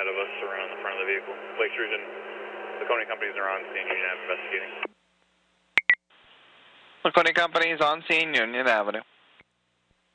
of us around the front of the vehicle. Lake Rouge and Laconia companies are on scene, Union Avenue investigating. Laconia companies on scene, Union Avenue.